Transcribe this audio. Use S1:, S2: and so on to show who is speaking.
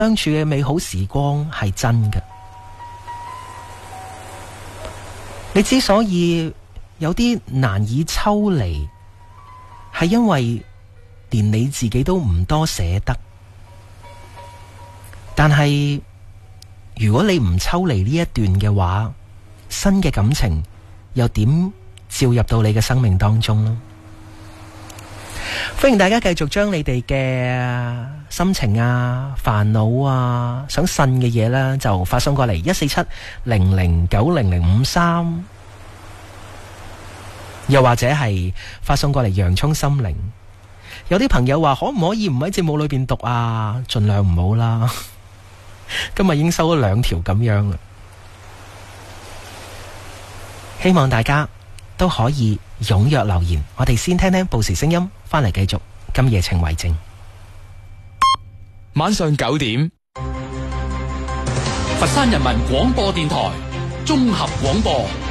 S1: 相處嘅美好時光係真嘅。你之所以有啲難以抽離，係因為連你自己都唔多捨得。但係如果你唔抽離呢一段嘅話，新嘅感情又點照入到你嘅生命當中呢？歡迎大家繼續將你哋嘅心情啊、煩惱啊、想呻嘅嘢啦，就發送過嚟147009003，又或者係發送過嚟洋蔥心靈。有啲朋友話可唔可以唔喺節目裏邊讀啊？盡量唔好啦。今日已經收咗2條咁樣啦，希望大家都可以踴躍留言。我哋先聽聽報時聲音，翻嚟繼續今夜情為證。
S2: 晚上9點，佛山人民廣播電台綜合廣播。